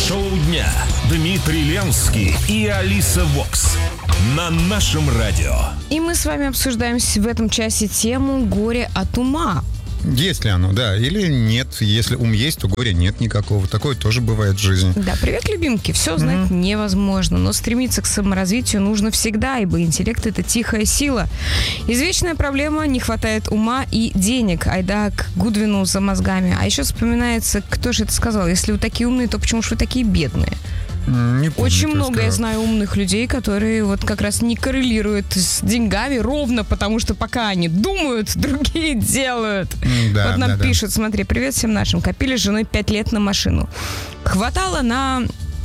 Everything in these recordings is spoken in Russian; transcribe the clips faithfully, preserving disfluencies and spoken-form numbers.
Шоу дня. Дмитрий Ленский и Алиса Вокс. На нашем радио. И мы с вами обсуждаем в этом часе тему «Горе от ума». Есть ли оно, да, или нет. Если ум есть, то горя нет никакого. Такое тоже бывает в жизни. Да, привет, любимки. Все знать mm-hmm. невозможно, но стремиться к саморазвитию нужно всегда, ибо интеллект — это тихая сила. Извечная проблема — не хватает ума и денег. Айда к Гудвину за мозгами. А еще вспоминается, кто же это сказал: если вы такие умные, то почему же вы такие бедные? Не помню, Очень много сказал. Я знаю умных людей, которые вот как раз не коррелируют с деньгами ровно, потому что пока они думают, другие делают. Да, вот нам да, пишут, да. смотри, привет всем нашим. Копили с женой пять лет на машину. Хватало на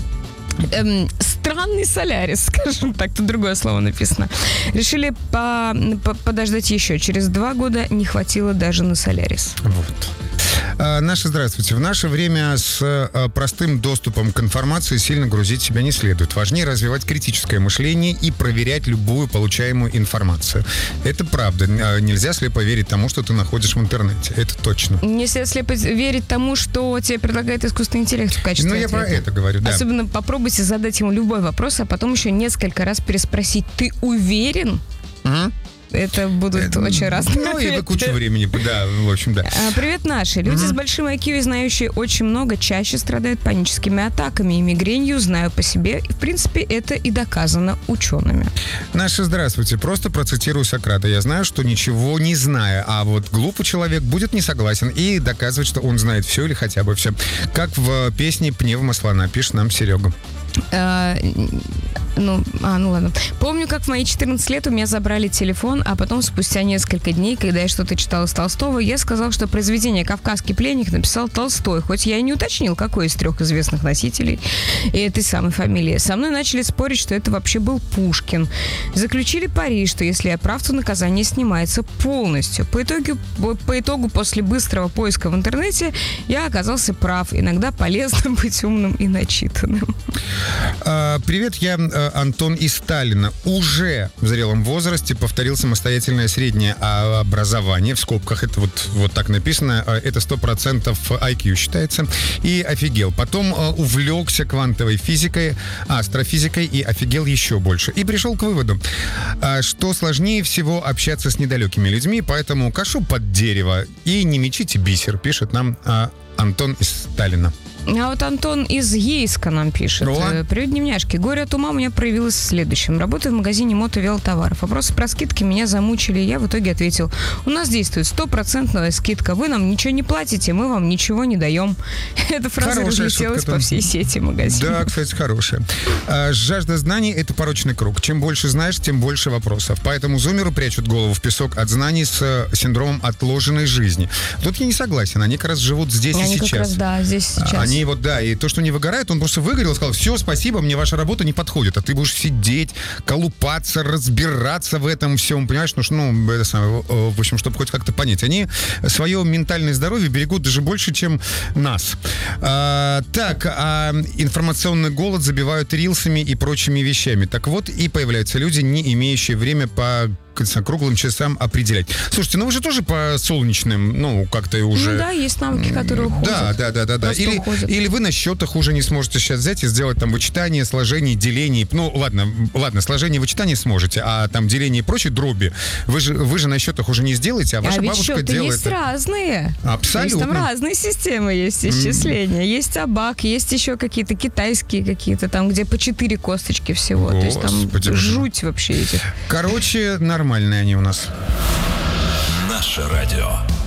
эм, странный солярис, скажем так, тут другое слово написано. Решили по, по, подождать еще. Через два года не хватило даже на солярис. Вот. А, наше здравствуйте. В наше время с а, простым доступом к информации сильно грузить себя не следует. Важнее развивать критическое мышление и проверять любую получаемую информацию. Это правда. А, нельзя слепо верить тому, что ты находишь в интернете. Это точно. Нельзя слепо верить тому, что тебе предлагает искусственный интеллект в качестве Ну, я ответа. про это говорю, да. Особенно попробуйте задать ему любой вопрос, а потом еще несколько раз переспросить: ты уверен? Угу. Это будут это, очень разные Ну, ответы. и кучу времени, да, в общем, да. А, привет, наши. Люди mm-hmm. с большим ай кью и знающие очень много чаще страдают паническими атаками и мигренью, знаю по себе. И, в принципе, это и доказано учеными. Наше здравствуйте. Просто процитирую Сократа. Я знаю, что ничего не знаю, а вот глупый человек будет не согласен и доказывать, что он знает все или хотя бы все. Как в песне «Пневмослона», пишет нам Серега. А, ну, а, ну ладно. Помню, как в мои четырнадцать лет у меня забрали телефон, а потом спустя несколько дней, когда я что-то читала с Толстого, я сказал, что произведение «Кавказский пленник» написал Толстой, хоть я и не уточнил, какой из трех известных носителей и этой самой фамилии. Со мной начали спорить, что это вообще был Пушкин. Заключили пари, что если я прав, то наказание снимается полностью. По итогу, по итогу после быстрого поиска в интернете я оказался прав. Иногда полезно быть умным и начитанным. А, привет, я а, Антон из Сталина. Уже в зрелом возрасте повторил самостоятельное среднее образование. В скобках это вот, вот так написано. Это сто процентов ай кью считается. И офигел. Потом а, увлекся квантовой физикой, астрофизикой и офигел еще больше. И пришел к выводу, а, что сложнее всего общаться с недалекими людьми, поэтому кашу под дерево и не мечите бисер, пишет нам а, Антон из Сталина. А вот Антон из Ейска нам пишет. О. Привет, дневняшки. Горе от ума у меня проявилось в следующем. Работаю в магазине мотовелотоваров. Вопросы про скидки меня замучили. Я в итоге ответил: у нас действует стопроцентная скидка. Вы нам ничего не платите, мы вам ничего не даем. Эта фраза Хорошая разлетелась шутка, по да. всей сети магазинов. Да, кстати, хорошая. А, жажда знаний — это порочный круг. Чем больше знаешь, тем больше вопросов. Поэтому зумеры прячут голову в песок от знаний с э, синдромом отложенной жизни. Тут я не согласен. Они как раз живут здесь Они и как сейчас. раз, да, здесь и сейчас. Они вот, да, и то, что не выгорает, он просто выгорел и сказал: все, спасибо, мне ваша работа не подходит. А ты будешь сидеть, колупаться, разбираться в этом всем, понимаешь? Ну, что, ну, это самое, в общем, чтобы хоть как-то понять. Они свое ментальное здоровье берегут даже больше, чем нас. А, так, а информационный голод забивают рилсами и прочими вещами. Так вот, и появляются люди, не имеющие время по круглым часам определять. Слушайте, ну вы же тоже по солнечным, ну, как-то уже... Ну да, есть навыки, которые уходят. Да, да, да, да, да. Или, или вы на счетах уже не сможете сейчас взять и сделать там вычитание, сложение, деление. Ну, ладно, ладно, сложение, вычитание сможете, а там деление и прочие дроби вы же, вы же на счетах уже не сделаете, а ваша а ведь бабушка счеты делает... есть разные. Абсолютно. То есть там разные системы есть исчисления. Mm. Есть Абак, есть еще какие-то китайские какие-то там, где по четыре косточки всего. Господи, то есть там боже. Жуть вообще этих. Короче, нормальные они у нас. Наше радио.